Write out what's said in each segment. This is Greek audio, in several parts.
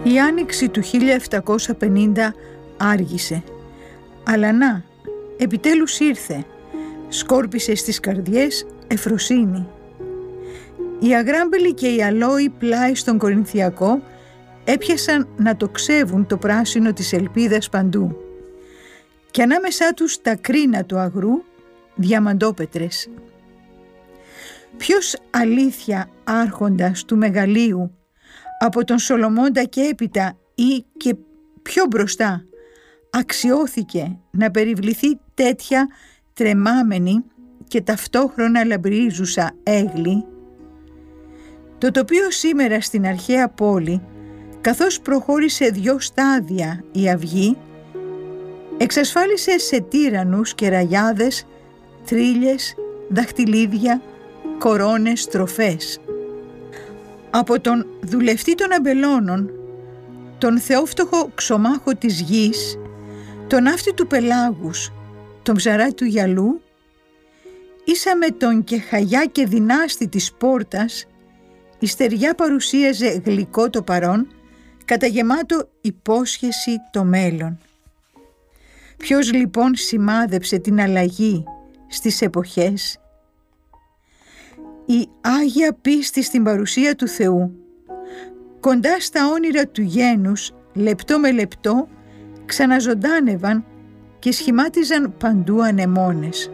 Η άνοιξη του 1750 άργησε, αλλά να, επιτέλους ήρθε, σκόρπισε στις καρδιές ευφροσύνη. Οι αγράμπελοι και οι αλόοι πλάι στον Κορινθιακό έπιασαν να τοξεύουν το πράσινο της ελπίδας παντού και ανάμεσά τους τα κρίνα του αγρού διαμαντόπετρες. Ποιος αλήθεια άρχοντας του μεγαλείου από τον Σολομώντα και έπειτα ή και πιο μπροστά αξιώθηκε να περιβληθεί τέτοια τρεμάμενη και ταυτόχρονα λαμπρίζουσα έγλη? Το τοπίο σήμερα στην αρχαία πόλη, καθώς προχώρησε 2 στάδια η αυγή, εξασφάλισε σε τύραννους και ραγιάδες, τρίλιες, δαχτυλίδια, κορώνες, τροφές. Από τον δουλευτή των αμπελώνων, τον θεόφτωχο ξωμάχο της γης, τον αύτη του πελάγους, τον ψαρά του γυαλού, ίσα με τον κεχαγιά και δυνάστη της πόρτας, η στεριά παρουσίαζε γλυκό το παρόν, καταγεμάτο υπόσχεση το μέλλον. Ποιος λοιπόν σημάδεψε την αλλαγή στις εποχές? Η Άγια πίστη στην παρουσία του Θεού, κοντά στα όνειρα του γένους, λεπτό με λεπτό, ξαναζωντάνευαν και σχημάτιζαν παντού ανεμόνες.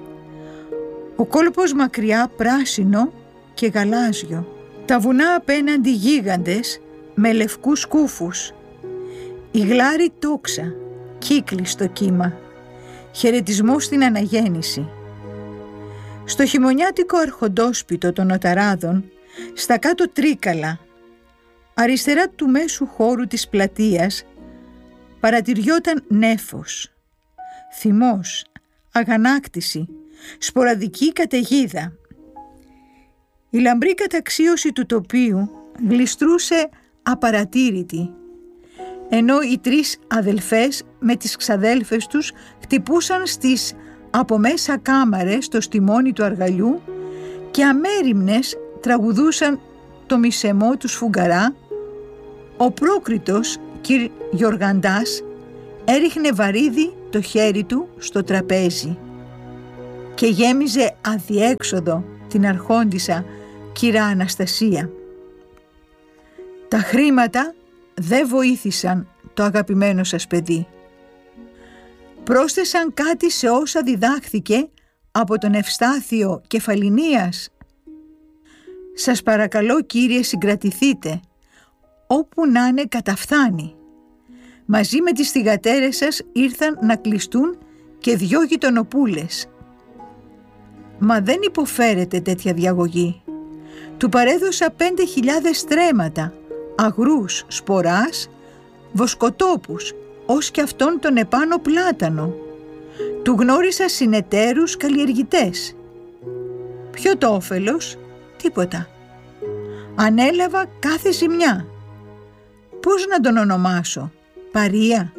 Ο κόλπος μακριά πράσινο και γαλάζιο, τα βουνά απέναντι γίγαντες με λευκούς κούφους, η γλάρη τόξα, κύκλη στο κύμα, χαιρετισμό στην αναγέννηση. Στο χειμωνιάτικο αρχοντόσπιτο των Νοταράδων, στα κάτω Τρίκαλα, αριστερά του μέσου χώρου της πλατείας, παρατηριόταν νέφος, θυμός, αγανάκτηση, σποραδική καταιγίδα. Η λαμπρή καταξίωση του τοπίου γλιστρούσε απαρατήρητη, ενώ οι 3 αδελφές με τις ξαδέλφες τους χτυπούσαν στις από μέσα κάμαρες το στιμόνι του αργαλιού και αμέριμνες τραγουδούσαν το μισεμό του σφουγγαρά. Ο πρόκριτος κυρ Γιοργαντάς έριχνε βαρύδι το χέρι του στο τραπέζι και γέμιζε αδιέξοδο την αρχόντισσα κυρά Αναστασία. Τα χρήματα δεν βοήθησαν το αγαπημένο σας παιδί. Πρόσθεσαν κάτι σε όσα διδάχθηκε από τον Ευστάθιο Κεφαλινίας? Σας παρακαλώ κύριε, συγκρατηθείτε, όπου να είναι καταφθάνει. Μαζί με τις θυγατέρες σας ήρθαν να κλειστούν και 2 γειτονοπούλες. Μα δεν υποφέρεται τέτοια διαγωγή. Του παρέδωσα 5.000 στρέμματα, αγρούς, σποράς, βοσκοτόπους, ως και αυτόν τον επάνω πλάτανο. Του γνώρισα συνεταίρους καλλιεργητές. Ποιο το όφελος? Τίποτα. Ανέλαβα κάθε ζημιά. Πώς να τον ονομάσω? Παρία?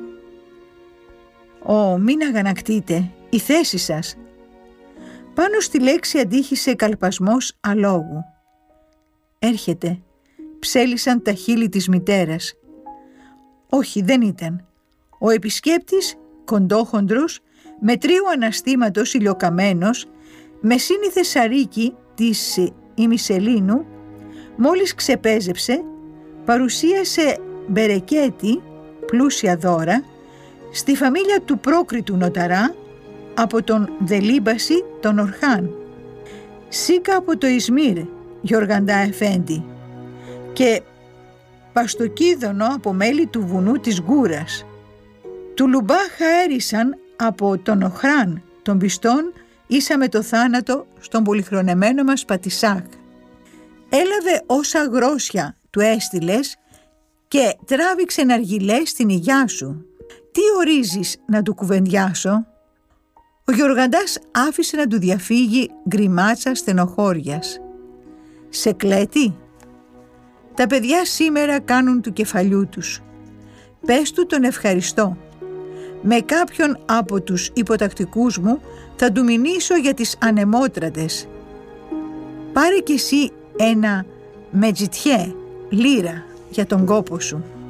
Μην αγανακτείτε, η θέση σας. Πάνω στη λέξη αντίχησε καλπασμός αλόγου. Έρχεται, ψέλισαν τα χείλη της μητέρας. Όχι, δεν ήταν. Ο επισκέπτης, κοντόχοντρος, με τρίου αναστήματος ηλιοκαμένος, με σύνηθε σαρίκι της ημισελίνου, μόλις ξεπέζεψε, παρουσίασε μπερεκέτη, πλούσια δώρα, στη φαμίλια του πρόκριτου νοταρά, από τον Δελίμπαση τον Ορχάν, Σίκα από το Ισμύρ, Γιοργαντά Εφέντη, και Παστοκίδωνο από μέλη του βουνού της Γκούρας. Του Λουμπάχα έρισαν από τον Οχράν των πιστών ίσα με το θάνατο στον πολυχρονεμένο μας Πατισάχ. Έλαβε όσα γρόσια του έστειλες και τράβηξε ναργιλές στην υγειά σου. Τι ορίζεις να του κουβεντιάσω? Ο Γιοργαντάς άφησε να του διαφύγει γκριμάτσα στενοχώριας. Σε κλέτει? Τα παιδιά σήμερα κάνουν του κεφαλιού τους. Πες του τον ευχαριστώ. Με κάποιον από τους υποτακτικούς μου θα του μηνύσω για τις ανεμότρατες. Πάρε κι εσύ ένα μετζιτιέ, λίρα, για τον κόπο σου.